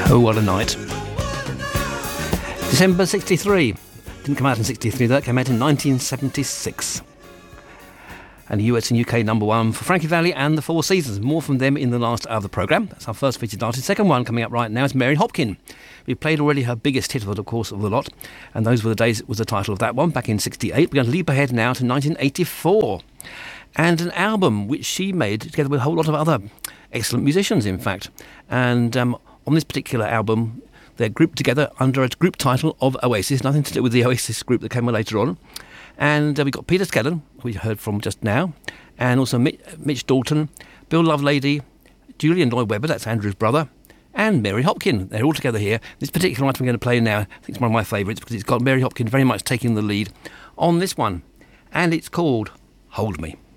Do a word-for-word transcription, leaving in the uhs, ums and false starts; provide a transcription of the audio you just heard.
Oh, what a night. December sixty-three. Didn't come out in sixty-three, that came out in nineteen seventy-six. And U S and U K number one for Frankie Valli and the Four Seasons. More from them in the last hour of the programme. That's our first featured artist. Second one coming up right now is Mary Hopkin. We played already her biggest hit, of course, of the lot. And Those Were the Days was the title of that one, back in sixty-eight. We're going to leap ahead now to nineteen eighty-four. And an album which she made together with a whole lot of other excellent musicians, in fact. And um, on this particular album, they're grouped together under a group title of Oasis. Nothing to do with the Oasis group that came later on. And uh, we've got Peter Skellern, who we heard from just now, and also Mitch, Mitch Dalton, Bill Lovelady, Julian Lloyd Webber, that's Andrew's brother, and Mary Hopkin. They're all together here. This particular item we're going to play now, I think it's one of my favourites because it's got Mary Hopkin very much taking the lead on this one. And it's called Hold Me.